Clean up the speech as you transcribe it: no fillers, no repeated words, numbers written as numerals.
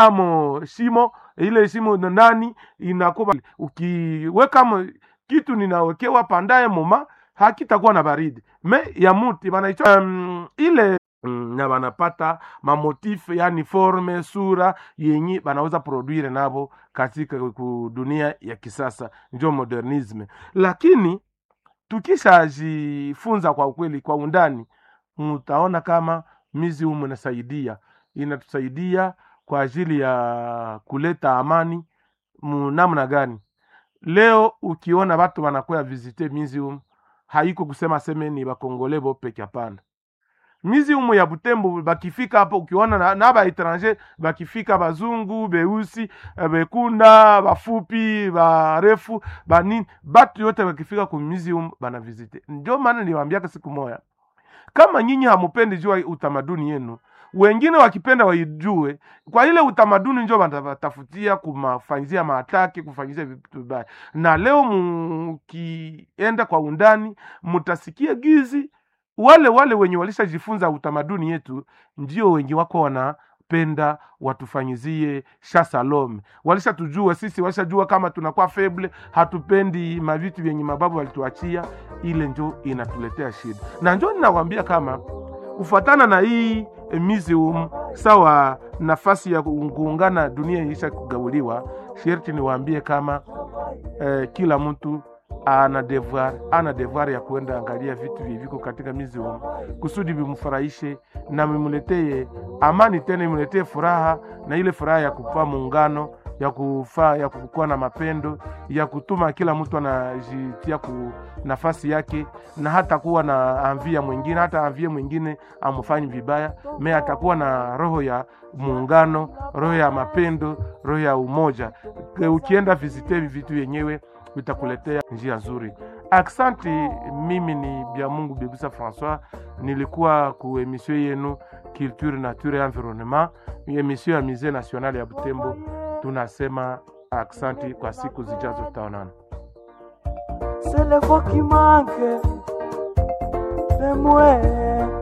amo shimo, ile shimo ndani inakuwa ukiweka kitu ninawekewa pandaye moma hakitakuwa na baridi. Me ya muti banaicho ile na banapata mamotif yani forme sura yenye banaweza produire nabo katika dunia ya kisasa, ndio modernisme. Lakini tukishajifunza kwa ukweli kwa undani, mtaona kama museum inatusaidia kwa ajili ya kuleta amani namna gani. Leo ukiona watu wanakuwa visiter museum, haiko kusema semeni bakongolebo peke hapana. Museum ya Butembo bakifika hapo, ukiona na ba étranger bakifika, bazungu, beusi, bekunda, bafupi, barefu, banini, batu yote bakifika ku museum bana visiter. Ndio maana niwaambia siku moja, kama nyinyi hamupendi jua utamaduni yenu, wengine wakipenda waijue. Kwa ile utamaduni ndio wanatafutia kumafanyia maataki, kufanyia vitu vibaya. Na leo mkienda kwa undani mtasikia gizi wale wenye walishajifunza utamaduni yetu ndio wengi wako wanapenda watufanyizie shasalom. Walishatujua sisi, walishajua kama tunakuwa feble, hatupendi mavitu vyenye mababu walituachia. Ile ndio inatuletea shida. Na ndio ninawaambia kama kufuatana na hii museum sawa nafasi ya kuungana dunia isha kugawuliwa, sherti niwaambie kama kila mtu ana devoir ya kuenda angalia vitu viviko katika museum kusudi bimfurahishe na mmuletee amani, tena mmuletee furaha, na ile furaha ya kupa muungano, ya kukua na mapendo, ya kutuma kila mtu anajitia ku nafasi yake, na hata kuwa na anvia mwingine, hata anvia mwingine amfanye vibaya, me atakuwa na roho ya muungano, roho ya mapendo, roho ya umoja. Ukienda visiter vitu yenyewe vitakuletea njia nzuri. Aksanti. Mimi ni Biamungu Bebisa François, nilikuwa ku emission yenu Culture Nature et Environnement, emission ya Musée National ya Butembo. Tunasema aksanti, kwa siku zijazo tutaonana. C'est le voix qui manque de moi.